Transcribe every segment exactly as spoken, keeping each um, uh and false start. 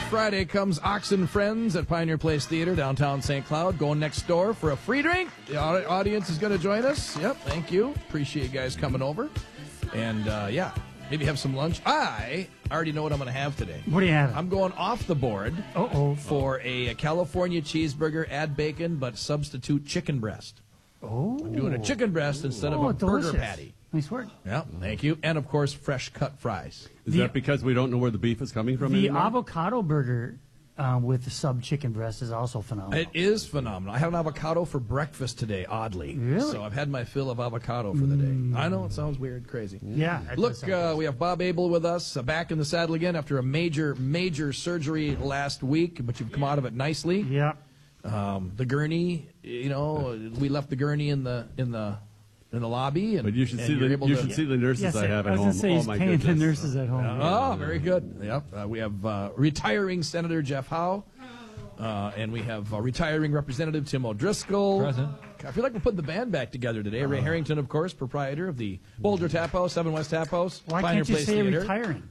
Friday comes Ox and Friends at Pioneer Place Theater, downtown Saint Cloud. Going next door for a free drink. The audience is going to join us. Yep, thank you. Appreciate you guys coming over. And, uh, yeah, maybe have some lunch. I already know what I'm going to have today. What do you have? I'm going off the board Uh-oh. for a California cheeseburger, add bacon, but substitute chicken breast. Oh. I'm doing a chicken breast instead Oh, of a delicious. burger patty. Nice work. Yeah, thank you. And, of course, fresh cut fries. Is The- that because we don't know where the beef is coming from The anymore? avocado burger uh, with the sub chicken breast is also phenomenal. It is phenomenal. I had an avocado for breakfast today, oddly. Really? So I've had my fill of avocado for the day. I know, it sounds weird, crazy. Yeah. that does Look, sound uh, good. we have Bob Abel with us, uh, back in the saddle again after a major, major surgery last week, but you've come out of it nicely. Yeah. Um, the gurney, you know, we left the gurney in the in the in the lobby, and But you should and see you're the able you to- should see the nurses Yes, I have I at was home. going to say Oh he's my paying the goodness. nurses at home. Oh, very good. Yep. Uh, we have uh, retiring Senator Jeff Howe, uh, and we have uh, retiring Representative Tim O'Driscoll. Present. I feel like we're putting the band back together today. Ray Harrington, of course, proprietor of the Boulder Tap House, Seven West Tap House, Why Pioneer can't you Place say Theater. retiring?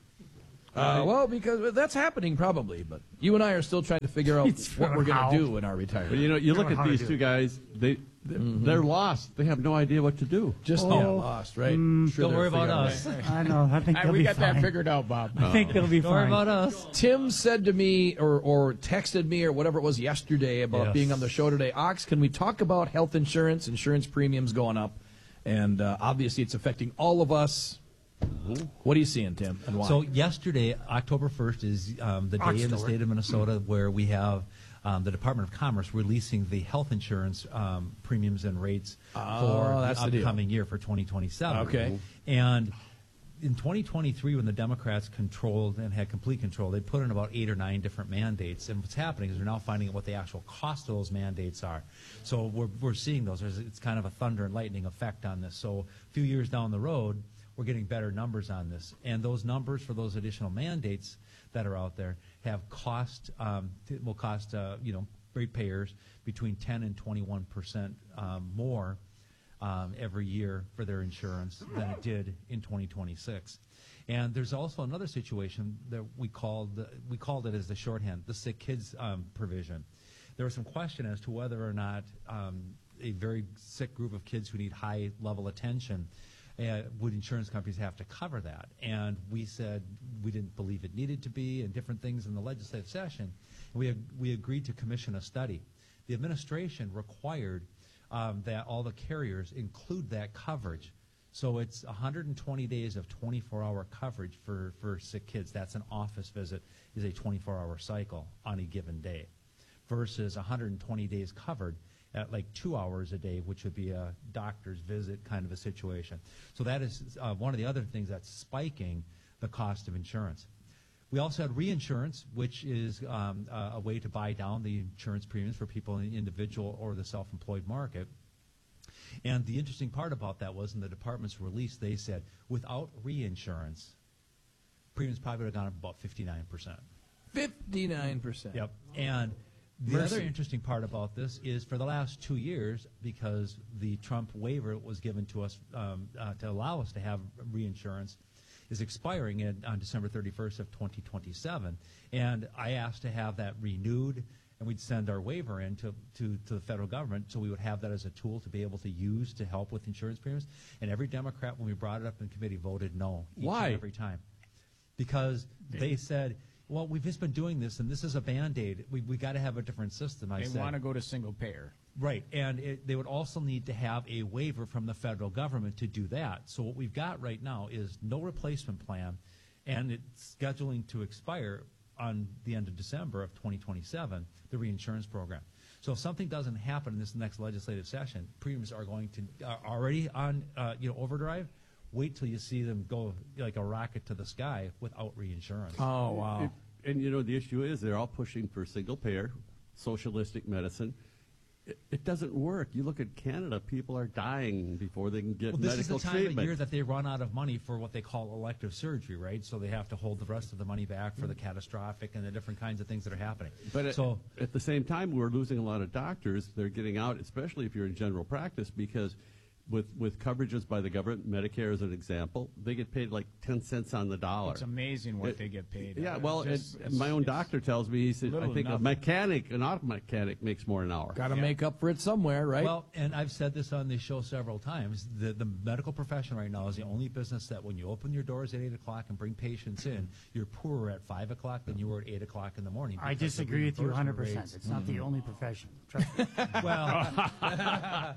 Uh, well, because that's happening probably, but you and I are still trying to figure out It's what we're going how. to do in our retirement. But you know, you look Don't know at how to these do two it. guys. They they're, they're lost. They have no idea what to do. Just Oh. yeah, lost, right? Mm, Sure Don't they'll worry about figure out a us. way. I know. I think they'll we be got fine. that figured out, Bob. I think they'll be Don't worry fine. about us. Tim said to me, or, or texted me, or whatever it was yesterday about Yes. being on the show today, Ox, can we talk about health insurance, insurance premiums going up? And uh, obviously it's affecting all of us. What are you seeing, Tim, and why? So yesterday, October first, is um, the day in the Oxford. state of Minnesota where we have um, the Department of Commerce releasing the health insurance um, premiums and rates Oh, for that's the the deal. upcoming year for twenty twenty-seven. Okay. And in twenty twenty-three, when the Democrats controlled and had complete control, they put in about eight or nine different mandates. And what's happening is they're now finding out what the actual cost of those mandates are. So we're, we're seeing those. There's, it's kind of a thunder and lightning effect on this. So a few years down the road, we're getting better numbers on this. And those numbers for those additional mandates that are out there have cost, um, t- will cost, uh, you know, ratepayers between ten and twenty-one percent um, more um, every year for their insurance than it did in twenty twenty-six. And there's also another situation that we called, the, we called it as the shorthand, the sick kids um, provision. There was some question as to whether or not um, a very sick group of kids who need high level attention, Uh, would insurance companies have to cover that? And we said we didn't believe it needed to be, and different things in the legislative session. We ag- we agreed to commission a study. The administration required um, that all the carriers include that coverage. So it's one hundred twenty days of twenty-four hour coverage for, for sick kids. That's an office visit, is a twenty-four hour cycle on a given day, versus one hundred twenty days covered at like two hours a day, which would be a doctor's visit kind of a situation. So that is uh, one of the other things that's spiking the cost of insurance. We also had reinsurance, which is um, a, a way to buy down the insurance premiums for people in the individual or the self-employed market. And the interesting part about that was in the department's release, they said without reinsurance, premiums probably would have gone up about fifty-nine percent. fifty-nine percent. Yep. And the Mercy. other interesting part about this is for the last two years, because the Trump waiver was given to us um, uh, to allow us to have reinsurance, is expiring in, on December thirty-first of twenty twenty-seven. And I asked to have that renewed, and we'd send our waiver in to, to, to the federal government, so we would have that as a tool to be able to use to help with insurance premiums. And every Democrat, when we brought it up in committee, voted no each Why? and every time. Because they said, well, we've just been doing this, and this is a Band-Aid. We we got to have a different system. I They said, want to go to single payer. right, and it, they would also need to have a waiver from the federal government to do that. So what we've got right now is no replacement plan, and it's scheduling to expire on the end of December of twenty twenty-seven, the reinsurance program. So if something doesn't happen in this next legislative session, premiums are going to are already on uh, you know overdrive. Wait till you see them go like a rocket to the sky without reinsurance. Oh, wow. It- and you know the issue is they're all pushing for single payer, socialistic medicine. It, it doesn't work. You look at Canada; people are dying before they can get Well, this is medical the time treatment. of year that they run out of money for what they call elective surgery, right? So they have to hold the rest of the money back for the catastrophic and the different kinds of things that are happening. But at, so at the same time, we're losing a lot of doctors. They're getting out, especially if you're in general practice, because with with coverages by the government, Medicare as an example, they get paid like ten cents on the dollar. It's amazing what It- they get paid. Yeah, Uh, well, just- it, it's- my own it's doctor tells me, he said, I little think a nothing. mechanic, an auto mechanic makes more an hour. Got to Yeah. make up for it somewhere, right? Well, and I've said this on this show several times. The, the medical profession right now is the only business that when you open your doors at eight o'clock and bring patients in, you're poorer at five o'clock than you were at eight o'clock in the morning. I because the disagree with you one hundred reimbursement percent. rates- It's not the only profession. Trust me. Well,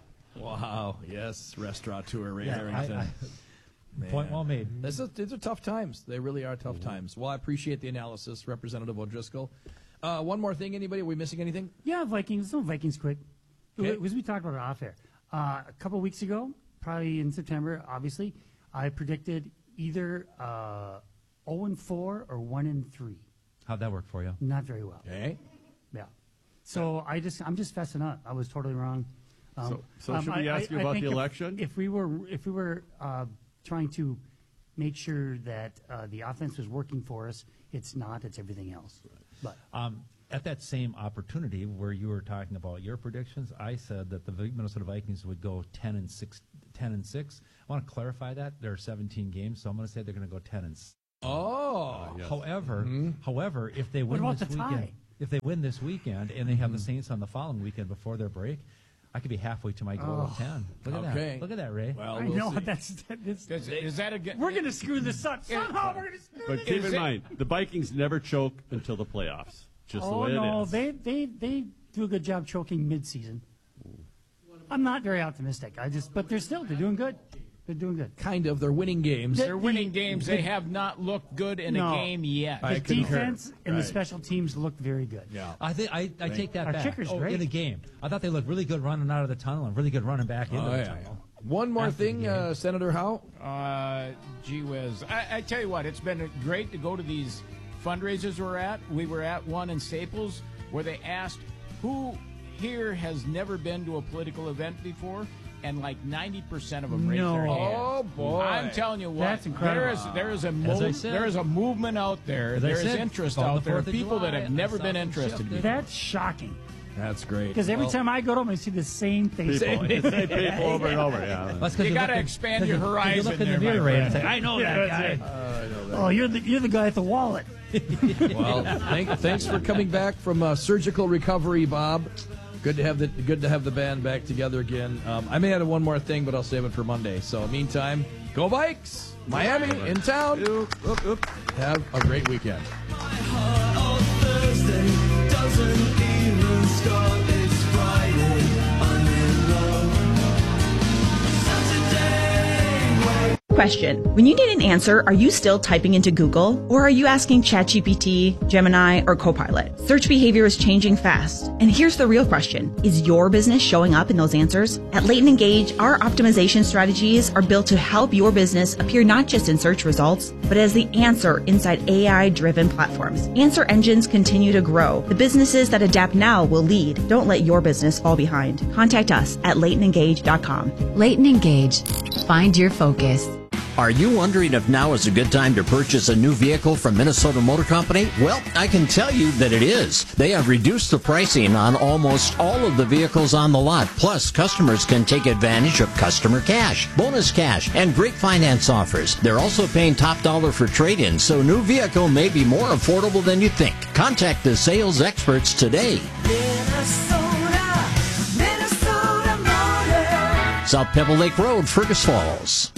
Wow. Yes, restaurateur Ray yeah, Harrington. I, I, point well made. This is, these are tough times. They really are tough times. Well, I appreciate the analysis, Representative O'Driscoll. Uh, one more thing, anybody? Are we missing anything? Yeah, Vikings. No Vikings quick. Okay. Because we talked about it off air. Uh, a couple weeks ago, probably in September, obviously, I predicted either uh, oh and four or one and three. How'd that work for you? Not very well. Okay. Yeah. So I just, I'm just fessing up. I was totally wrong. Um, So- so should we I- ask you I- I about think the if- election? If we were, if we were uh, trying to make sure that uh, the offense was working for us, it's not. It's everything else. But Um, at that same opportunity where you were talking about your predictions, I said that the Vi- Minnesota Vikings would go ten and six. ten and six. I want to clarify that there are seventeen games, so I'm going to say they're going to go ten and six. Oh. yes. However, however, if they win about this the tie? weekend, if they win this weekend and they have the Saints on the following weekend before their break, I could be halfway to my goal of ten. Look at Okay. that! Look at that, Ray. Well, I we'll know see. that's, that's Is, is that a good? we're going to screw this up somehow. We're going to screw But this. keep Is in it- mind, the Vikings never choke until the playoffs. Just the Oh way no, it is. they they they do a good job choking mid-season. I'm not very optimistic. I just, but they're still they're doing good. They're doing good. Kind of. They're winning games. The- They're winning games. They have not looked good in No. a game yet. I The concur. defense and the Right. special teams looked very good. Yeah. I think I, I take that Our back. kicker's oh, great. in the game, I thought they looked really good running out of the tunnel and really good running back into Oh, the yeah. tunnel. One more After the thing, game. uh, Senator Howe. Uh, gee whiz. I, I tell you what, it's been great to go to these fundraisers we're at. We were at one in Staples where they asked who here has never been to a political event before, and like ninety percent of them raised their No. hand. Oh, boy. I'm telling you what, That's incredible. there is there is a As I move, said- there is a movement out there. As I There is said, interest on out the there. fourth of People that July, have I never saw been them interested. shifted. before. That's shocking. That's great. Because every Well, time I go to them, I see the same thing. People, they say people over and over. Yeah. That's 'cause You gotta look at- expand 'cause your you- 'cause horizon You look in there, the my mirror, Ray, and friend. say, "I know that guy." Oh, you're the you're the guy at the wallet. Well, thank, thanks for coming back from uh, surgical recovery, Bob. Good to have the good to have the band back together again. Um, I may add one more thing, but I'll save it for Monday. So, meantime, go Vikes! Miami in town. Oop, oop, oop. Have a great weekend. Question. When you need an answer, are you still typing into Google? Or are you asking ChatGPT, Gemini, or Copilot? Search behavior is changing fast. And here's the real question. Is your business showing up in those answers? At Leighton Engage, our optimization strategies are built to help your business appear not just in search results, but as the answer inside A I-driven platforms. Answer engines continue to grow. The businesses that adapt now will lead. Don't let your business fall behind. Contact us at leighton engage dot com. Leighton Engage. Find your focus. Are you wondering if now is a good time to purchase a new vehicle from Minnesota Motor Company? Well, I can tell you that it is. They have reduced the pricing on almost all of the vehicles on the lot. Plus, customers can take advantage of customer cash, bonus cash, and great finance offers. They're also paying top dollar for trade-ins, so new vehicle may be more affordable than you think. Contact the sales experts today. Minnesota, Minnesota Motor. South Pebble Lake Road, Fergus Falls.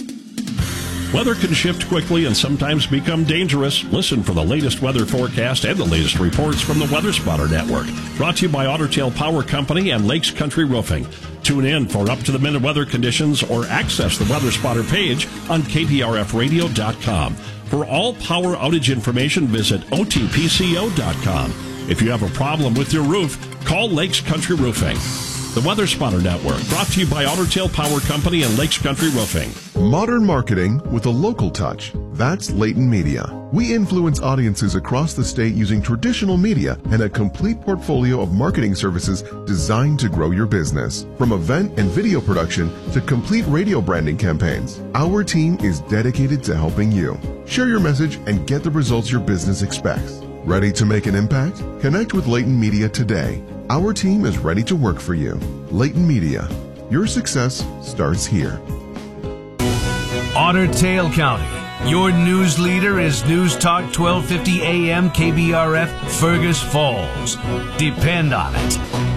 Weather can shift quickly and sometimes become dangerous. Listen for the latest weather forecast and the latest reports from the Weather Spotter Network. Brought to you by Otter Tail Power Company and Lakes Country Roofing. Tune in for up-to-the-minute weather conditions or access the Weather Spotter page on K P R F radio dot com. For all power outage information, visit O T P C O dot com. If you have a problem with your roof, call Lakes Country Roofing. The Weather Spotter Network, brought to you by Otter Tail Power Company and Lakes Country Roofing. Modern marketing with a local touch. That's Leighton Media. We influence audiences across the state using traditional media and a complete portfolio of marketing services designed to grow your business. From event and video production to complete radio branding campaigns, our team is dedicated to helping you. Share your message and get the results your business expects. Ready to make an impact? Connect with Leighton Media today. Our team is ready to work for you. Leighton Media, Your success starts here. Otter Tail County. Your news leader is News Talk twelve fifty A M K B R F Fergus Falls. Depend on it.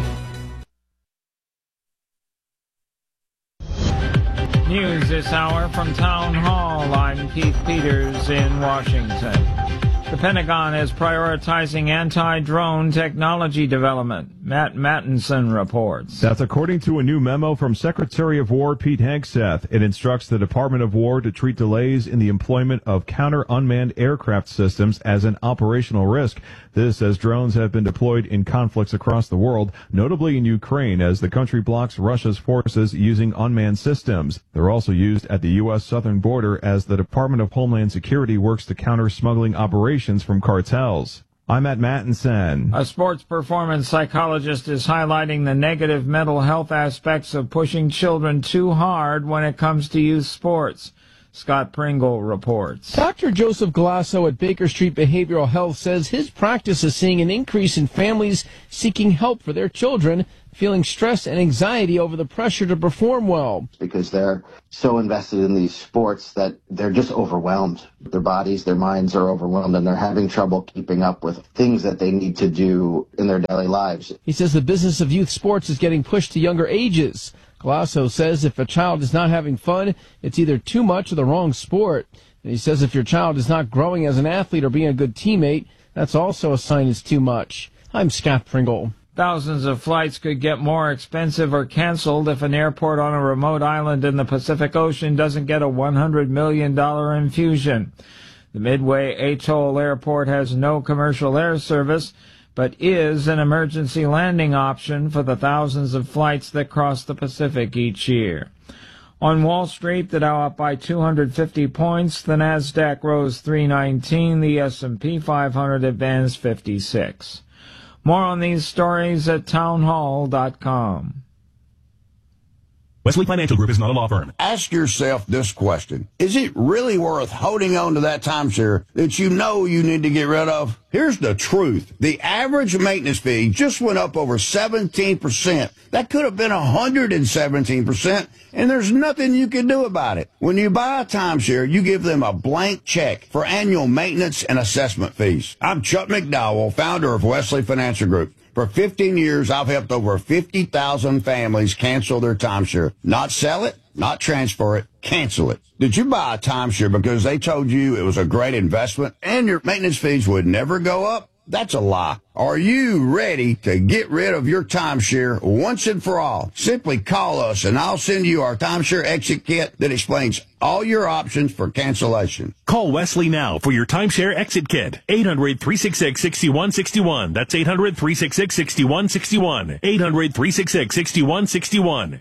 News this hour from Town Hall. I'm Keith Peters in Washington. The Pentagon is prioritizing anti-drone technology development. Matt Mattinson reports. That's according to a new memo from Secretary of War Pete Hegseth. It instructs the Department of War to treat delays in the employment of counter-unmanned aircraft systems as an operational risk. This as drones have been deployed in conflicts across the world, notably in Ukraine, as the country blocks Russia's forces using unmanned systems. They're also used at the U S southern border as the Department of Homeland Security works to counter smuggling operations from cartels. I'm at Mattinson. A sports performance psychologist is highlighting the negative mental health aspects of pushing children too hard when it comes to youth sports. Scott Pringle reports. Doctor Joseph Galasso at Baker Street Behavioral Health says his practice is seeing an increase in families seeking help for their children, feeling stress and anxiety over the pressure to perform well. Because they're so invested in these sports that they're just overwhelmed. Their bodies, their minds are overwhelmed, and they're having trouble keeping up with things that they need to do in their daily lives. He says the business of youth sports is getting pushed to younger ages. Galasso says if a child is not having fun, it's either too much or the wrong sport. And he says if your child is not growing as an athlete or being a good teammate, that's also a sign it's too much. I'm Scott Pringle. Thousands of flights could get more expensive or canceled if an airport on a remote island in the Pacific Ocean doesn't get a one hundred million dollars infusion. The Midway Atoll Airport has no commercial air service, but is an emergency landing option for the thousands of flights that cross the Pacific each year. On Wall Street, the Dow up by two hundred fifty points, the Nasdaq rose three nineteen, the S and P five hundred advanced fifty-six. More on these stories at townhall dot com. Wesley Financial Group is not a law firm. Ask yourself this question. Is it really worth holding on to that timeshare that you know you need to get rid of? Here's the truth. The average maintenance fee just went up over seventeen percent. That could have been one hundred seventeen percent, and there's nothing you can do about it. When you buy a timeshare, you give them a blank check for annual maintenance and assessment fees. I'm Chuck McDowell, founder of Wesley Financial Group. For fifteen years, I've helped over fifty thousand families cancel their timeshare. Not sell it, not transfer it, cancel it. Did you buy a timeshare because they told you it was a great investment and your maintenance fees would never go up? That's a lie. Are you ready to get rid of your timeshare once and for all? Simply call us and I'll send you our timeshare exit kit that explains all your options for cancellation. Call Wesley now for your timeshare exit kit. eight hundred, three six six, six one six one. That's eight hundred, three six six, six one six one. eight hundred, three six six, six one six one.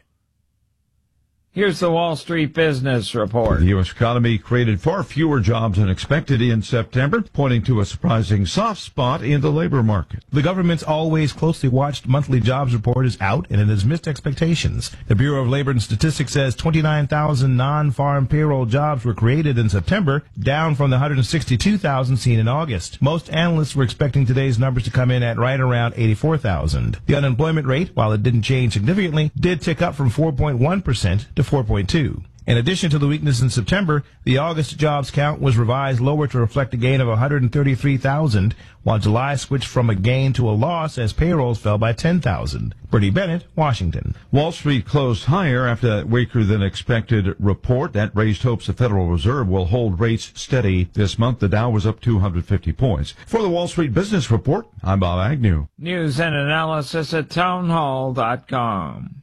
Here's the Wall Street Business Report. The U S economy created far fewer jobs than expected in September, pointing to a surprising soft spot in the labor market. The government's always closely watched monthly jobs report is out, and it has missed expectations. The Bureau of Labor and Statistics says twenty-nine thousand non-farm payroll jobs were created in September, down from the one hundred sixty-two thousand seen in August. Most analysts were expecting today's numbers to come in at right around eighty-four thousand. The unemployment rate, while it didn't change significantly, did tick up from four point one percent to four point two. In addition to the weakness in September, the August jobs count was revised lower to reflect a gain of one hundred thirty-three thousand, while July switched from a gain to a loss as payrolls fell by ten thousand. Bertie Bennett, Washington. Wall Street closed higher after that weaker than expected report that raised hopes the Federal Reserve will hold rates steady this month. The Dow was up two hundred fifty points. For the Wall Street Business Report, I'm Bob Agnew. News and analysis at townhall dot com.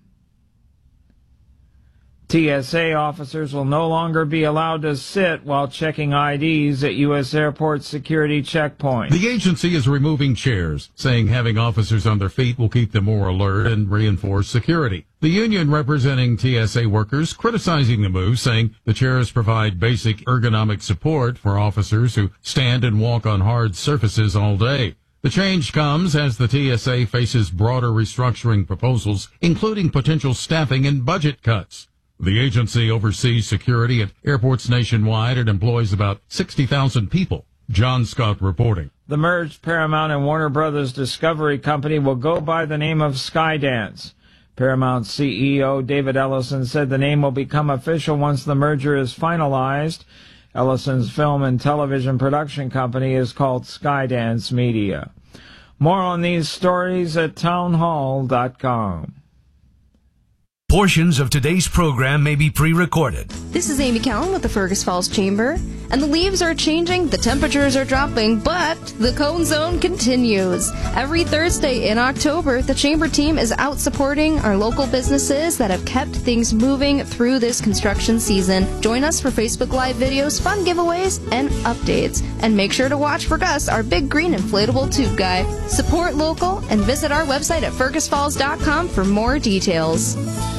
T S A officers will no longer be allowed to sit while checking I Ds at U S airport security checkpoints. The agency is removing chairs, saying having officers on their feet will keep them more alert and reinforce security. The union representing T S A workers criticizing the move, saying the chairs provide basic ergonomic support for officers who stand and walk on hard surfaces all day. The change comes as the T S A faces broader restructuring proposals, including potential staffing and budget cuts. The agency oversees security at airports nationwide and employs about sixty thousand people. John Scott reporting. The merged Paramount and Warner Brothers Discovery Company will go by the name of Skydance. Paramount C E O David Ellison said the name will become official once the merger is finalized. Ellison's film and television production company is called Skydance Media. More on these stories at townhall dot com. Portions of today's program may be pre-recorded. This is Amy Cowan with the Fergus Falls Chamber, and the leaves are changing, the temperatures are dropping, but the Cone Zone continues. Every Thursday in October, the Chamber team is out supporting our local businesses that have kept things moving through this construction season. Join us for Facebook Live videos, fun giveaways, and updates. And make sure to watch for Gus, our big green inflatable tube guy. Support local and visit our website at fergus falls dot com for more details.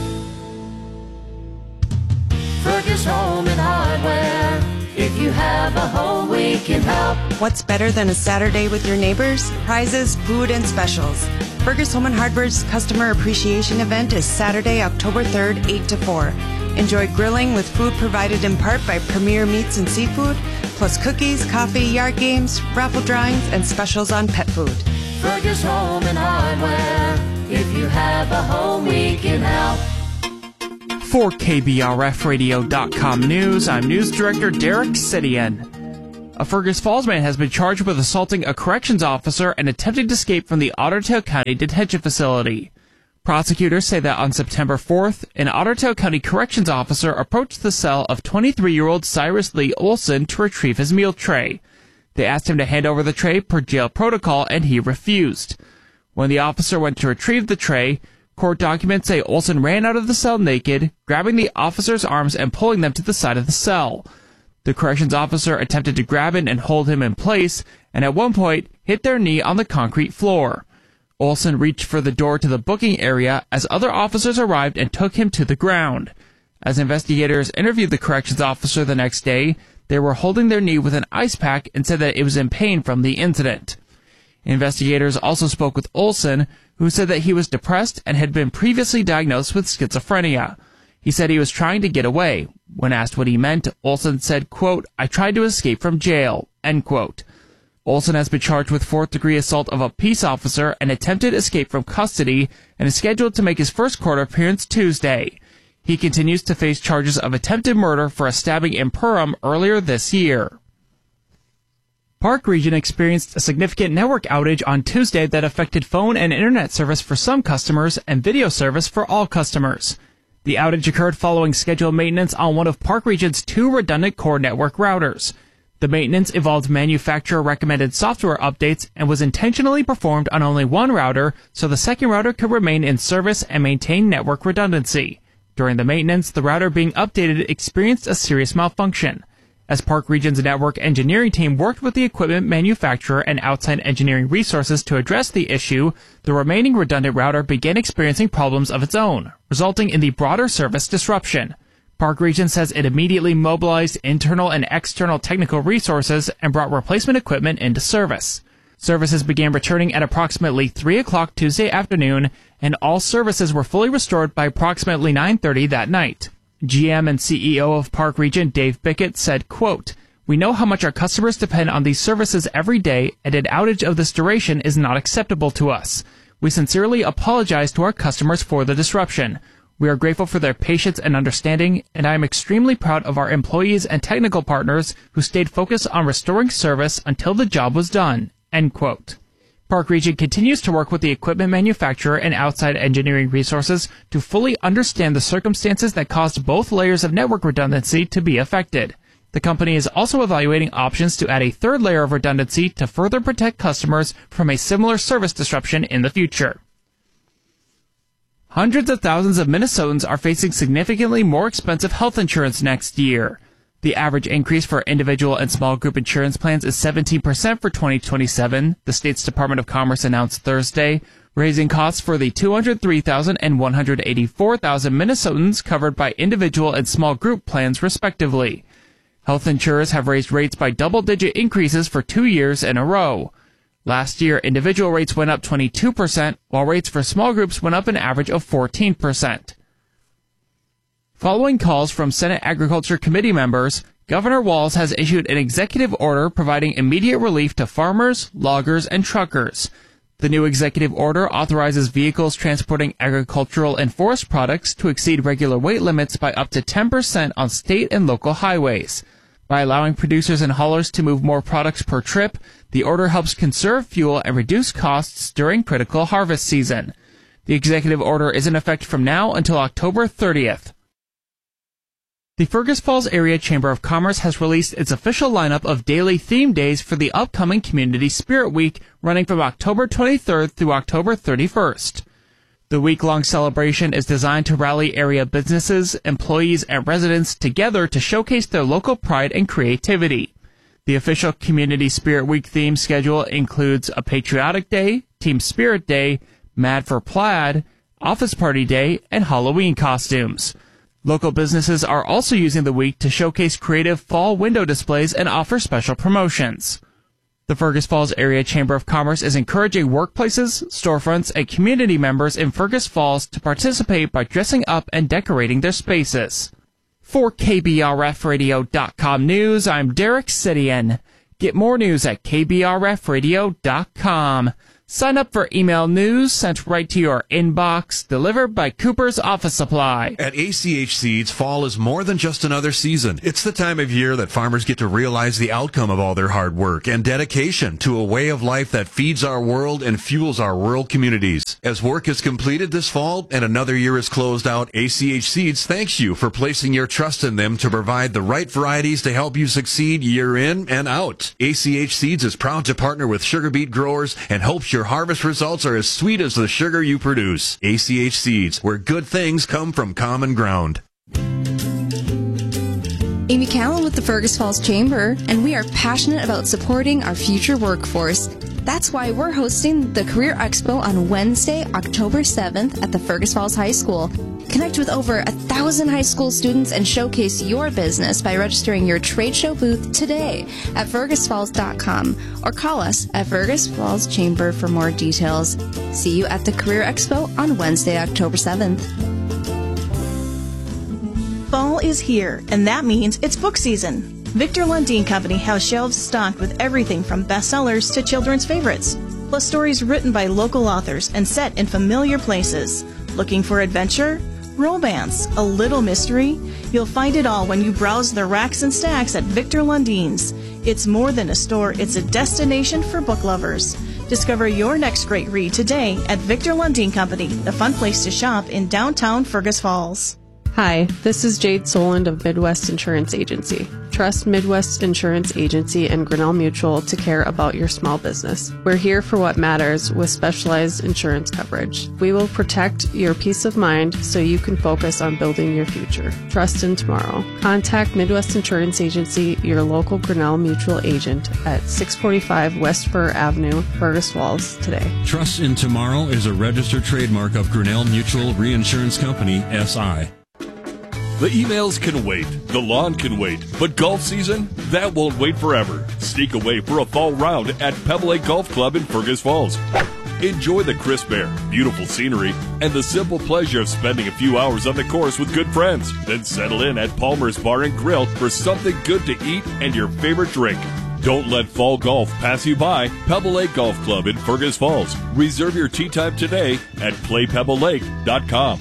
Fergus Home and Hardware. If you have a home, we can help. What's better than a Saturday with your neighbors? Prizes, food, and specials. Fergus Home and Hardware's Customer Appreciation Event is Saturday, October third, eight to four. Enjoy grilling with food provided in part by Premier Meats and Seafood, plus cookies, coffee, yard games, raffle drawings, and specials on pet food. Fergus Home and Hardware. If you have a home, we can help. For K B R F radio dot com News, I'm News Director Derek Sidian. A Fergus Falls man has been charged with assaulting a corrections officer and attempting to escape from the Otter Tail County Detention Facility. Prosecutors say that on September fourth, an Otter Tail County corrections officer approached the cell of twenty-three-year-old Cyrus Lee Olson to retrieve his meal tray. They asked him to hand over the tray per jail protocol, and he refused. When the officer went to retrieve the tray, court documents say Olson ran out of the cell naked, grabbing the officer's arms and pulling them to the side of the cell. The corrections officer attempted to grab him and hold him in place, and at one point hit their knee on the concrete floor. Olson reached for the door to the booking area as other officers arrived and took him to the ground. As investigators interviewed the corrections officer the next day, they were holding their knee with an ice pack and said that it was in pain from the incident. Investigators also spoke with Olson, who said that he was depressed and had been previously diagnosed with schizophrenia. He said he was trying to get away. When asked what he meant, Olson said, quote, "I tried to escape from jail," end quote. Olson has been charged with fourth-degree assault of a peace officer and attempted escape from custody and is scheduled to make his first court appearance Tuesday. He continues to face charges of attempted murder for a stabbing in Perham earlier this year. Park Region experienced a significant network outage on Tuesday that affected phone and internet service for some customers and video service for all customers. The outage occurred following scheduled maintenance on one of Park Region's two redundant core network routers. The maintenance involved manufacturer-recommended software updates and was intentionally performed on only one router so the second router could remain in service and maintain network redundancy. During the maintenance, the router being updated experienced a serious malfunction. As Park Region's network engineering team worked with the equipment manufacturer and outside engineering resources to address the issue, the remaining redundant router began experiencing problems of its own, resulting in the broader service disruption. Park Region says it immediately mobilized internal and external technical resources and brought replacement equipment into service. Services began returning at approximately three o'clock Tuesday afternoon, and all services were fully restored by approximately nine thirty that night. G M and C E O of Park Region, Dave Bickett, said, quote, "We know how much our customers depend on these services every day, and an outage of this duration is not acceptable to us. We sincerely apologize to our customers for the disruption. We are grateful for their patience and understanding, and I am extremely proud of our employees and technical partners who stayed focused on restoring service until the job was done," end quote. Park Region continues to work with the equipment manufacturer and outside engineering resources to fully understand the circumstances that caused both layers of network redundancy to be affected. The company is also evaluating options to add a third layer of redundancy to further protect customers from a similar service disruption in the future. Hundreds of thousands of Minnesotans are facing significantly more expensive health insurance next year. The average increase for individual and small group insurance plans is seventeen percent for twenty twenty-seven, the state's Department of Commerce announced Thursday, raising costs for the two hundred three thousand and one hundred eighty-four thousand Minnesotans covered by individual and small group plans, respectively. Health insurers have raised rates by double-digit increases for two years in a row. Last year, individual rates went up twenty-two percent, while rates for small groups went up an average of fourteen percent. Following calls from Senate Agriculture Committee members, Governor Walz has issued an executive order providing immediate relief to farmers, loggers, and truckers. The new executive order authorizes vehicles transporting agricultural and forest products to exceed regular weight limits by up to ten percent on state and local highways. By allowing producers and haulers to move more products per trip, the order helps conserve fuel and reduce costs during critical harvest season. The executive order is in effect from now until October thirtieth. The Fergus Falls Area Chamber of Commerce has released its official lineup of daily theme days for the upcoming Community Spirit Week, running from October twenty-third through October thirty-first. The week-long celebration is designed to rally area businesses, employees, and residents together to showcase their local pride and creativity. The official Community Spirit Week theme schedule includes a Patriotic Day, Team Spirit Day, Mad for Plaid, Office Party Day, and Halloween costumes. Local businesses are also using the week to showcase creative fall window displays and offer special promotions. The Fergus Falls Area Chamber of Commerce is encouraging workplaces, storefronts, and community members in Fergus Falls to participate by dressing up and decorating their spaces. For K B R F radio dot com News, I'm Derek Sidian. Get more news at K B R F radio dot com. Sign up for email news sent right to your inbox, delivered by Cooper's Office Supply. At A C H Seeds, fall is more than just another season. It's the time of year that farmers get to realize the outcome of all their hard work and dedication to a way of life that feeds our world and fuels our rural communities. As work is completed this fall and another year is closed out, A C H Seeds thanks you for placing your trust in them to provide the right varieties to help you succeed year in and out. A C H Seeds is proud to partner with sugar beet growers and hopes your harvest results are as sweet as the sugar you produce. A C H Seeds, where good things come from common ground. Amy Callan with the Fergus Falls Chamber, and we are passionate about supporting our future workforce. That's why we're hosting the Career Expo on Wednesday, October seventh at the Fergus Falls High School. Connect with over a thousand high school students and showcase your business by registering your trade show booth today at fergus falls dot com or call us at Fergus Falls Chamber for more details. See you at the Career Expo on Wednesday, October seventh. Fall is here, and that means it's book season. Victor Lundin Company has shelves stocked with everything from bestsellers to children's favorites, plus stories written by local authors and set in familiar places. Looking for adventure? Romance? A little mystery? You'll find it all when you browse the racks and stacks at Victor Lundin's. It's more than a store, it's a destination for book lovers. Discover your next great read today at Victor Lundin Company, the fun place to shop in downtown Fergus Falls. Hi, this is Jade Soland of Midwest Insurance Agency. Trust Midwest Insurance Agency and Grinnell Mutual to care about your small business. We're here for what matters with specialized insurance coverage. We will protect your peace of mind so you can focus on building your future. Trust in tomorrow. Contact Midwest Insurance Agency, your local Grinnell Mutual agent at six forty-five West Fir Avenue, Fergus Falls today. Trust in Tomorrow is a registered trademark of Grinnell Mutual Reinsurance Company, S I The emails can wait, the lawn can wait, but golf season, that won't wait forever. Sneak away for a fall round at Pebble Lake Golf Club in Fergus Falls. Enjoy the crisp air, beautiful scenery, and the simple pleasure of spending a few hours on the course with good friends. Then settle in at Palmer's Bar and Grill for something good to eat and your favorite drink. Don't let fall golf pass you by. Pebble Lake Golf Club in Fergus Falls. Reserve your tee time today at play pebble lake dot com.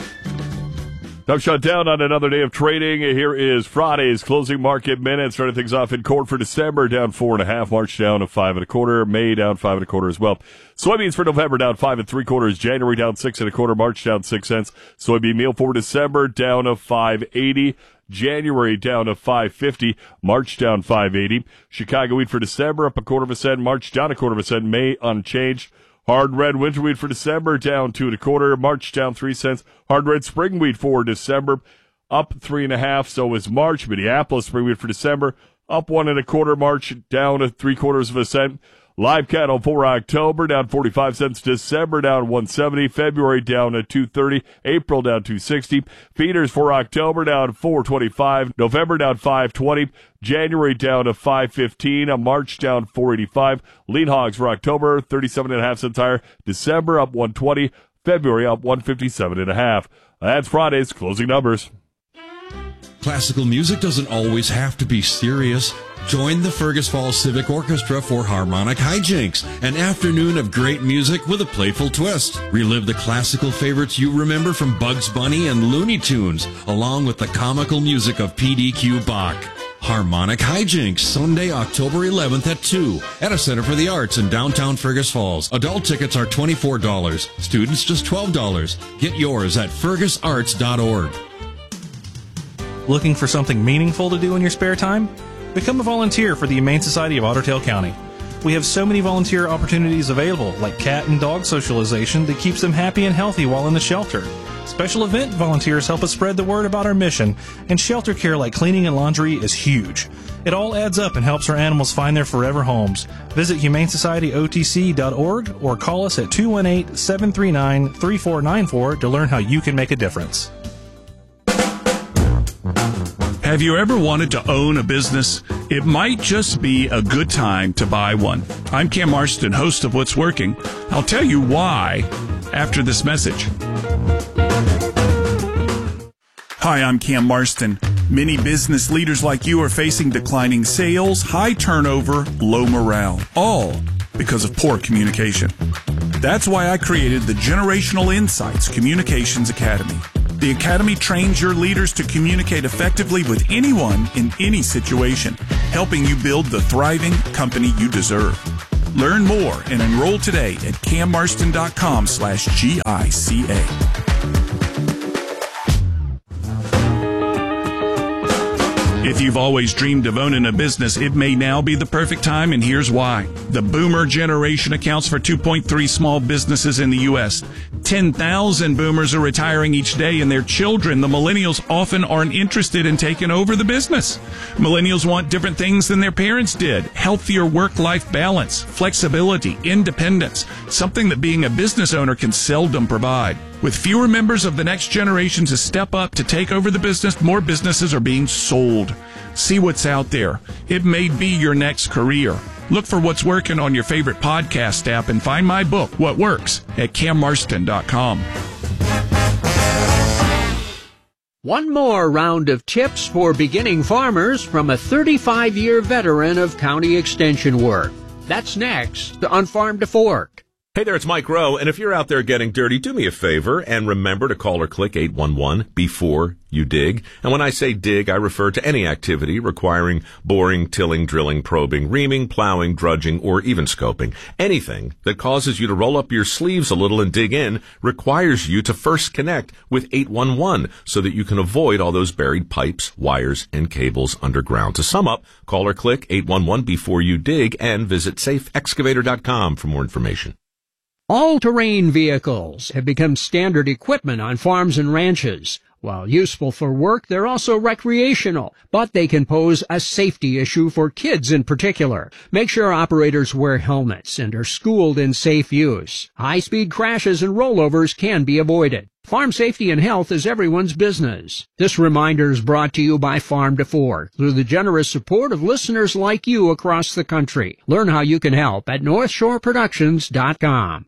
Time shut down on another day of trading. Here is Friday's closing market minute. Starting things off in corn for December, down four and a half. March down to five and a quarter. May down five and a quarter as well. Soybeans for November down five and three quarters. January down six and a quarter. March down six cents. Soybean meal for December down to five eighty. January down to five fifty. March down five eighty. Chicago wheat for December up a quarter of a cent. March down a quarter of a cent. May unchanged. Hard red winter wheat for December down two and a quarter. March down three cents. Hard red spring wheat for December up three and a half. So is March. Minneapolis spring wheat for December up one and a quarter. March down to three quarters of a cent. Live cattle for October down forty-five cents. December down one seventy. February down to two thirty. April down two sixty. Feeders for October down four twenty-five. November down five twenty. January down to five fifteen. March down four eighty-five. Lean hogs for October thirty-seven and a half cents higher. December up one twenty. February up one fifty-seven and a half. That's Friday's closing numbers. Classical music doesn't always have to be serious. Join the Fergus Falls Civic Orchestra for Harmonic Hijinks, an afternoon of great music with a playful twist. Relive the classical favorites you remember from Bugs Bunny and Looney Tunes, along with the comical music of P D Q Bach. Harmonic Hijinks, Sunday, October eleventh at two at a Center for the Arts in downtown Fergus Falls. Adult tickets are twenty-four dollars. Students just twelve dollars. Get yours at fergus arts dot org. Looking for something meaningful to do in your spare time? Become a volunteer for the Humane Society of Otter Tail County. We have so many volunteer opportunities available, like cat and dog socialization that keeps them happy and healthy while in the shelter. Special event volunteers help us spread the word about our mission, and shelter care like cleaning and laundry is huge. It all adds up and helps our animals find their forever homes. Visit humane society o t c dot org or call us at two one eight, seven three nine, three four nine four to learn how you can make a difference. Have you ever wanted to own a business? It might just be a good time to buy one. I'm Cam Marston, host of What's Working. I'll tell you why after this message. Hi, I'm Cam Marston. Many business leaders like you are facing declining sales, high turnover, low morale, all because of poor communication. That's why I created the Generational Insights Communications Academy. The Academy trains your leaders to communicate effectively with anyone in any situation, helping you build the thriving company you deserve. Learn more and enroll today at cammarston.com slash GICA. If you've always dreamed of owning a business, it may now be the perfect time, and here's why. The boomer generation accounts for two point three small businesses in the U S ten thousand boomers are retiring each day, and their children, the millennials, often aren't interested in taking over the business. Millennials want different things than their parents did. Healthier work-life balance, flexibility, independence, something that being a business owner can seldom provide. With fewer members of the next generation to step up to take over the business, more businesses are being sold. See what's out there. It may be your next career. Look for What's Working on your favorite podcast app and find my book, What Works, at cam marston dot com. One more round of tips for beginning farmers from a thirty-five year veteran of county extension work. That's next on Farm to Fork. Hey there, it's Mike Rowe, and if you're out there getting dirty, do me a favor and remember to call or click eight one one before you dig. And when I say dig, I refer to any activity requiring boring, tilling, drilling, probing, reaming, plowing, drudging, or even scoping. Anything that causes you to roll up your sleeves a little and dig in requires you to first connect with eight one one so that you can avoid all those buried pipes, wires, and cables underground. To sum up, call or click eight one one before you dig and visit safe excavator dot com for more information. All-terrain vehicles have become standard equipment on farms and ranches. While useful for work, they're also recreational, but they can pose a safety issue for kids in particular. Make sure operators wear helmets and are schooled in safe use. High-speed crashes and rollovers can be avoided. Farm safety and health is everyone's business. This reminder is brought to you by Farm to Fork through the generous support of listeners like you across the country. Learn how you can help at north shore productions dot com.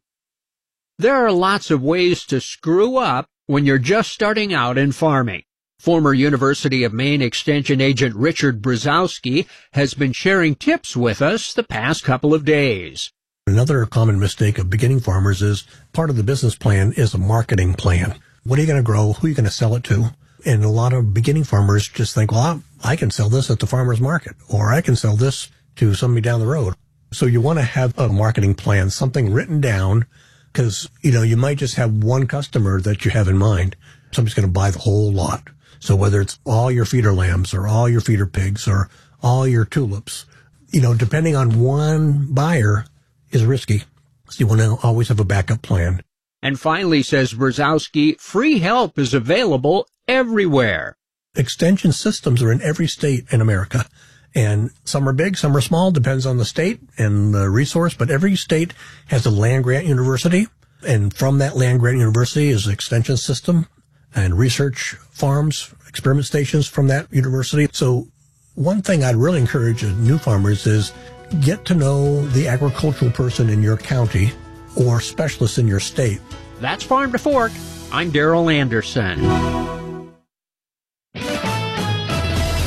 There are lots of ways to screw up when you're just starting out in farming. Former University of Maine Extension agent Richard Brzezowski has been sharing tips with us the past couple of days. Another common mistake of beginning farmers is part of the business plan is a marketing plan. What are you going to grow? Who are you going to sell it to? And a lot of beginning farmers just think, well, I can sell this at the farmer's market, or I can sell this to somebody down the road. So you want to have a marketing plan, something written down, because, you know, you might just have one customer that you have in mind. Somebody's going to buy the whole lot. So whether it's all your feeder lambs or all your feeder pigs or all your tulips, you know, depending on one buyer is risky. So you want to always have a backup plan. And finally, says Brzezowski, free help is available everywhere. Extension systems are in every state in America. And some are big, some are small, depends on the state and the resource, but every state has a land-grant university, and from that land-grant university is an extension system and research farms, experiment stations from that university. So one thing I'd really encourage new farmers is get to know the agricultural person in your county or specialists in your state. That's Farm to Fork. I'm Daryl Anderson. This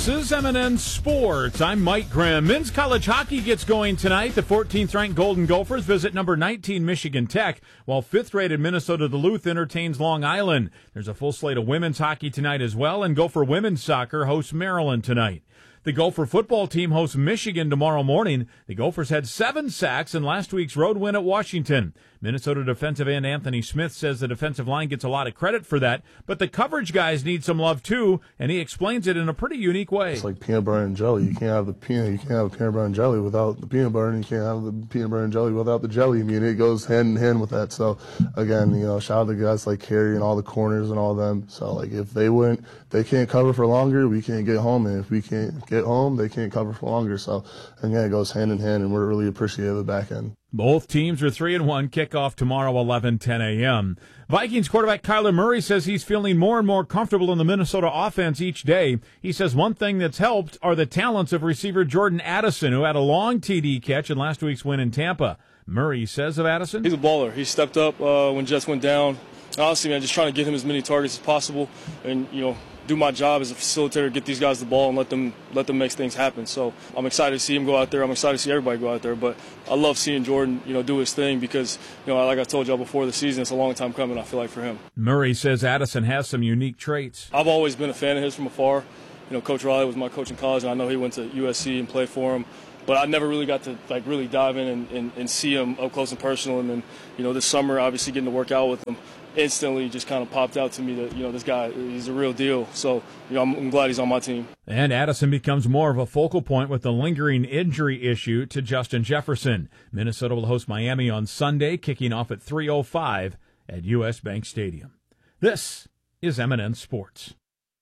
This is M and N Sports. I'm Mike Grimm. Men's college hockey gets going tonight. The fourteenth ranked Golden Gophers visit number nineteen Michigan Tech, while fifth-rated Minnesota Duluth entertains Long Island. There's a full slate of women's hockey tonight as well, and Gopher women's soccer hosts Maryland tonight. The Gopher football team hosts Michigan tomorrow morning. The Gophers had seven sacks in last week's road win at Washington. Minnesota defensive end Anthony Smith says the defensive line gets a lot of credit for that, but the coverage guys need some love too, and he explains it in a pretty unique way. It's like peanut butter and jelly. You can't have the peanut, you can't have peanut butter and jelly without the peanut butter, and you can't have the peanut butter and jelly without the jelly. I mean, it goes hand in hand with that. So again, you know, shout out to guys like Carey and all the corners and all them. So like, if they wouldn't, they can't cover for longer, we can't get home, and if we can't get home, they can't cover for longer. So again, it goes hand in hand, and we're really appreciative of the back end. Both teams are three and one. Kickoff tomorrow, eleven ten a.m. Vikings quarterback Kyler Murray says he's feeling more and more comfortable in the Minnesota offense each day. He says one thing that's helped are the talents of receiver Jordan Addison, who had a long T D catch in last week's win in Tampa. Murray says of Addison, he's a baller. He stepped up uh, when Jets went down. Honestly, man, just trying to get him as many targets as possible, and you know, do my job as a facilitator, get these guys the ball and let them let them make things happen. So I'm excited to see him go out there. I'm excited to see everybody go out there. But I love seeing Jordan, you know, do his thing because, you know, like I told y'all before the season, it's a long time coming, I feel like, for him. Murray says Addison has some unique traits. I've always been a fan of his from afar. You know, Coach Riley was my coach in college, and I know he went to U S C and played for him. But I never really got to, like, really dive in and, and, and see him up close and personal. And then, you know, this summer, obviously getting to work out with him, instantly just kind of popped out to me that, you know, this guy, he's a real deal. So, you know, I'm, I'm glad he's on my team. And Addison becomes more of a focal point with the lingering injury issue to Justin Jefferson. Minnesota will host Miami on Sunday, kicking off at three oh five at U S Bank Stadium. This is M and N Sports.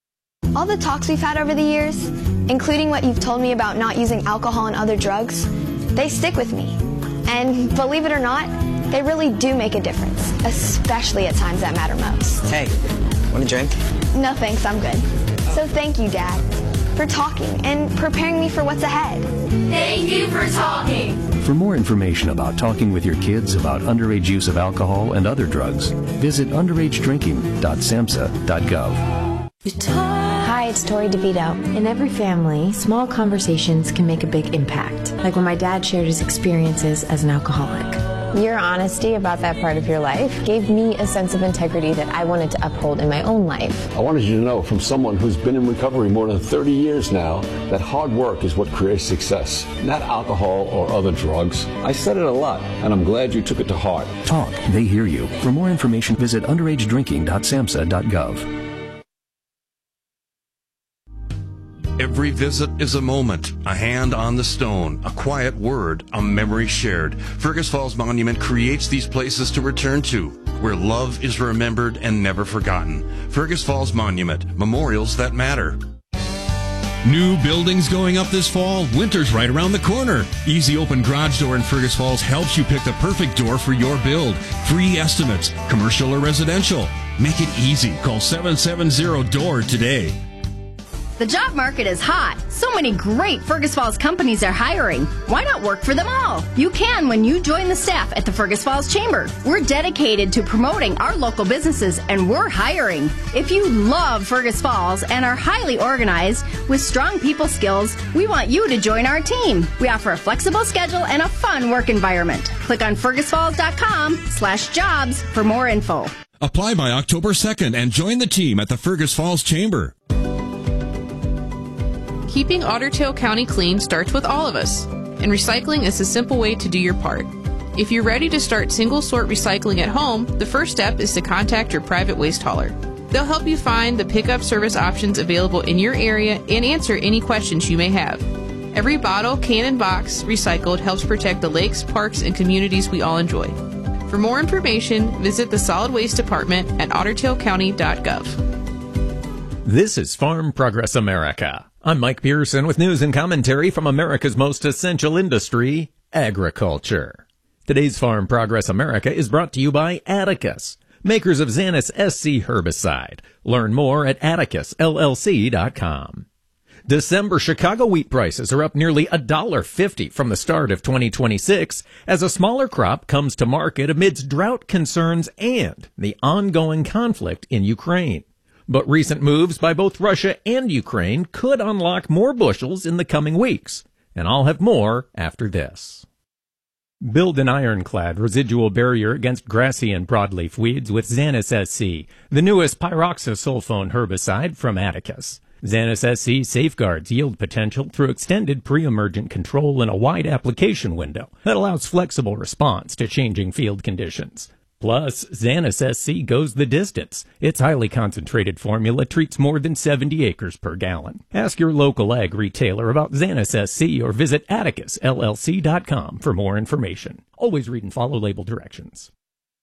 All the talks we've had over the years, including what you've told me about not using alcohol and other drugs, they stick with me. And believe it or not, they really do make a difference, especially at times that matter most. Hey, want a drink? No thanks, I'm good. So thank you, Dad, for talking and preparing me for what's ahead. Thank you for talking. For more information about talking with your kids about underage use of alcohol and other drugs, visit underage drinking dot samhsa dot gov. Hi, it's Tori DeVito. In every family, small conversations can make a big impact, like when my dad shared his experiences as an alcoholic. Your honesty about that part of your life gave me a sense of integrity that I wanted to uphold in my own life. I wanted you to know from someone who's been in recovery more than thirty years now that hard work is what creates success, not alcohol or other drugs. I said it a lot, and I'm glad you took it to heart. Talk, they hear you. For more information, visit underage drinking dot samhsa dot gov. Every visit is a moment, a hand on the stone, a quiet word, a memory shared. Fergus Falls Monument creates these places to return to, where love is remembered and never forgotten. Fergus Falls Monument, memorials that matter. New buildings going up this fall? Winter's right around the corner. Easy Open Garage Door in Fergus Falls helps you pick the perfect door for your build. Free estimates, commercial or residential. Make it easy. Call seven seven zero D O O R today. The job market is hot. So many great Fergus Falls companies are hiring. Why not work for them all? You can when you join the staff at the Fergus Falls Chamber. We're dedicated to promoting our local businesses, and we're hiring. If you love Fergus Falls and are highly organized with strong people skills, we want you to join our team. We offer a flexible schedule and a fun work environment. Click on fergus falls dot com slash jobs for more info. Apply by October second and join the team at the Fergus Falls Chamber. Keeping Otter Tail County clean starts with all of us, and recycling is a simple way to do your part. If you're ready to start single-sort recycling at home, the first step is to contact your private waste hauler. They'll help you find the pickup service options available in your area and answer any questions you may have. Every bottle, can, and box recycled helps protect the lakes, parks, and communities we all enjoy. For more information, visit the Solid Waste Department at otter tail county dot gov. This is Farm Progress America. I'm Mike Pearson with news and commentary from America's most essential industry, agriculture. Today's Farm Progress America is brought to you by Atticus, makers of Xanus S C herbicide. Learn more at atticus l l c dot com. December Chicago wheat prices are up nearly one dollar fifty from the start of twenty twenty-six as a smaller crop comes to market amidst drought concerns and the ongoing conflict in Ukraine. But recent moves by both Russia and Ukraine could unlock more bushels in the coming weeks. And I'll have more after this. Build an ironclad residual barrier against grassy and broadleaf weeds with Xanus S C, the newest pyroxasulfone herbicide from Atticus. Xanus S C safeguards yield potential through extended pre-emergent control in a wide application window that allows flexible response to changing field conditions. Plus, Xanus S C goes the distance. Its highly concentrated formula treats more than seventy acres per gallon. Ask your local ag retailer about Xanus S C or visit atticus L L C dot com for more information. Always read and follow label directions.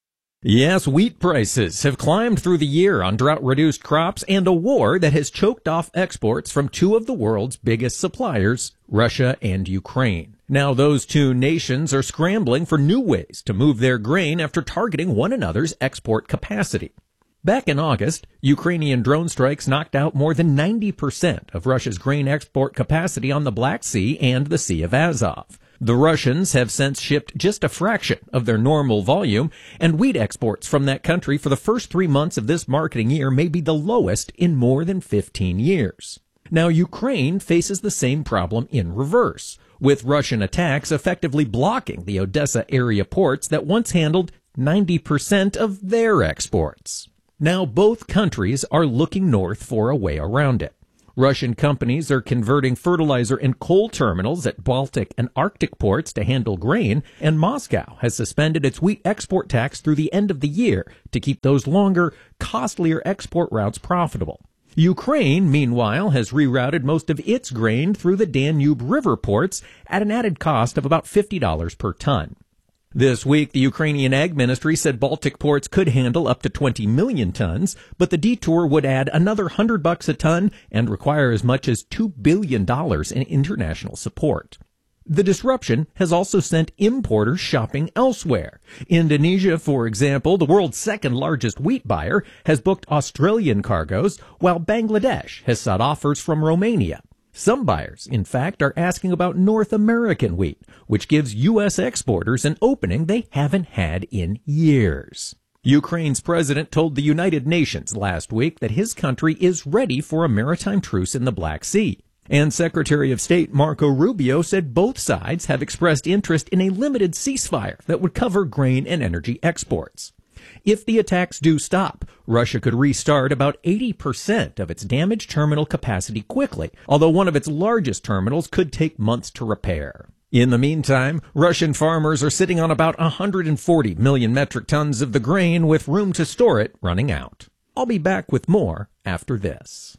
Yes, wheat prices have climbed through the year on drought-reduced crops and a war that has choked off exports from two of the world's biggest suppliers, Russia and Ukraine. Now those two nations are scrambling for new ways to move their grain after targeting one another's export capacity. Back in August, Ukrainian drone strikes knocked out more than ninety percent of Russia's grain export capacity on the Black Sea and the Sea of Azov. The Russians have since shipped just a fraction of their normal volume, and wheat exports from that country for the first three months of this marketing year may be the lowest in more than fifteen years. Now, Ukraine faces the same problem in reverse, with Russian attacks effectively blocking the Odessa area ports that once handled ninety percent of their exports. Now, both countries are looking north for a way around it. Russian companies are converting fertilizer and coal terminals at Baltic and Arctic ports to handle grain, and Moscow has suspended its wheat export tax through the end of the year to keep those longer, costlier export routes profitable. Ukraine, meanwhile, has rerouted most of its grain through the Danube River ports at an added cost of about fifty dollars per ton. This week, the Ukrainian Ag Ministry said Baltic ports could handle up to twenty million tons, but the detour would add another one hundred bucks a ton and require as much as two billion dollars in international support. The disruption has also sent importers shopping elsewhere. Indonesia, for example, the world's second largest wheat buyer, has booked Australian cargoes, while Bangladesh has sought offers from Romania. Some buyers, in fact, are asking about North American wheat, which gives U S exporters an opening they haven't had in years. Ukraine's president told the United Nations last week that his country is ready for a maritime truce in the Black Sea. And Secretary of State Marco Rubio said both sides have expressed interest in a limited ceasefire that would cover grain and energy exports. If the attacks do stop, Russia could restart about eighty percent of its damaged terminal capacity quickly, although one of its largest terminals could take months to repair. In the meantime, Russian farmers are sitting on about one hundred forty million metric tons of the grain with room to store it running out. I'll be back with more after this.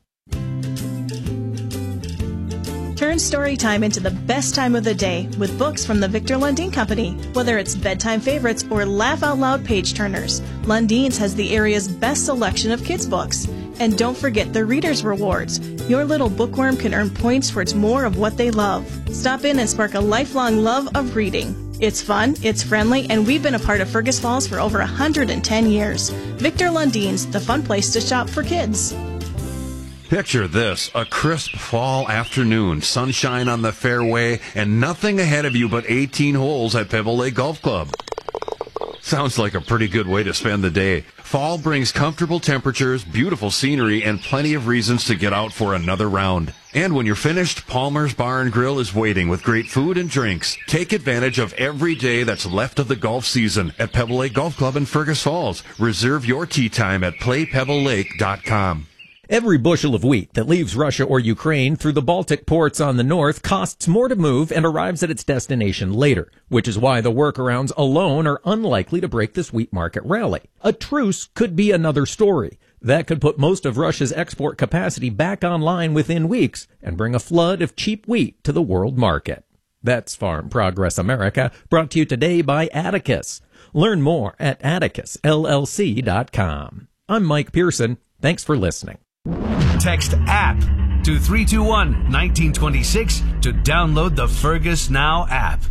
Turn story time into the best time of the day with books from the Victor Lundin Company. Whether it's bedtime favorites or laugh-out-loud page-turners, Lundin's has the area's best selection of kids' books. And don't forget the Reader's Rewards. Your little bookworm can earn points towards more of what they love. Stop in and spark a lifelong love of reading. It's fun, it's friendly, and we've been a part of Fergus Falls for over one hundred ten years. Victor Lundin's, the fun place to shop for kids. Picture this, a crisp fall afternoon, sunshine on the fairway, and nothing ahead of you but eighteen holes at Pebble Lake Golf Club. Sounds like a pretty good way to spend the day. Fall brings comfortable temperatures, beautiful scenery, and plenty of reasons to get out for another round. And when you're finished, Palmer's Bar and Grill is waiting with great food and drinks. Take advantage of every day that's left of the golf season at Pebble Lake Golf Club in Fergus Falls. Reserve your tee time at play pebble lake dot com. Every bushel of wheat that leaves Russia or Ukraine through the Baltic ports on the north costs more to move and arrives at its destination later, which is why the workarounds alone are unlikely to break this wheat market rally. A truce could be another story. That could put most of Russia's export capacity back online within weeks and bring a flood of cheap wheat to the world market. That's Farm Progress America, brought to you today by Atticus. Learn more at atticus L L C dot com. I'm Mike Pearson. Thanks for listening. Text APP to three two one, one nine two six to download the Fergus Now app.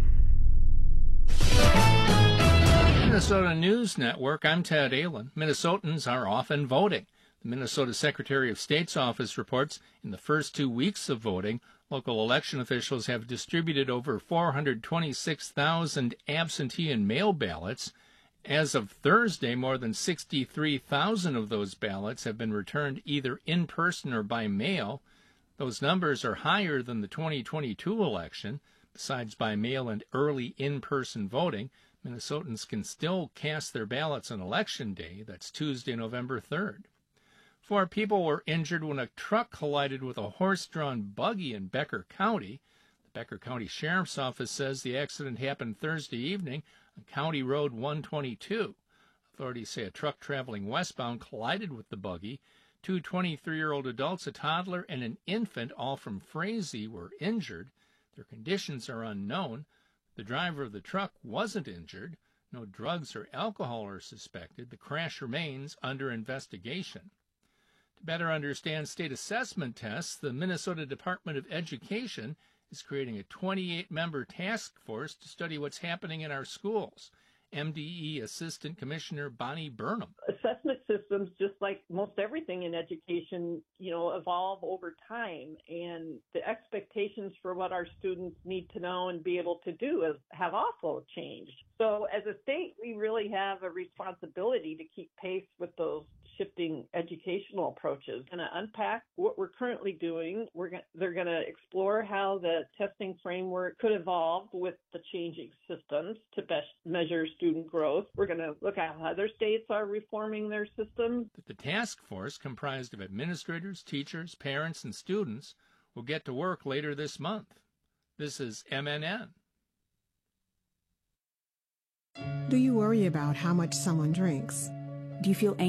Minnesota News Network, I'm Ted Allen. Minnesotans are often voting. The Minnesota Secretary of State's office reports in the first two weeks of voting, local election officials have distributed over four hundred twenty-six thousand absentee and mail ballots, As of Thursday, more than sixty-three thousand of those ballots have been returned either in person or by mail. Those numbers are higher than the twenty twenty-two election. Besides by mail and early in-person voting, Minnesotans can still cast their ballots on Election Day. That's Tuesday, November third. Four people were injured when a truck collided with a horse-drawn buggy in Becker County. The Becker County Sheriff's Office says the accident happened Thursday evening on County Road one twenty-two. Authorities say a truck traveling westbound collided with the buggy. Two twenty-three-year-old adults, a toddler, and an infant, all from Frazee, were injured. Their conditions are unknown. The driver of the truck wasn't injured. No drugs or alcohol are suspected. The crash remains under investigation. To better understand state assessment tests, the Minnesota Department of Education is creating a twenty-eight member task force to study what's happening in our schools. M D E Assistant Commissioner Bonnie Burnham. Assessment systems, just like most everything in education, you know, evolve over time, and the expectations for what our students need to know and be able to do is, have also changed. So as a state, we really have a responsibility to keep pace with those shifting educational approaches. Going to unpack what we're currently doing. We're going they're going to explore how the testing framework could evolve with the changing systems to best measure student growth. We're going to look at how other states are reforming their systems. The task force, comprised of administrators, teachers, parents, and students, will get to work later this month. This is M N N. Do you worry about how much someone drinks? Do you feel anxious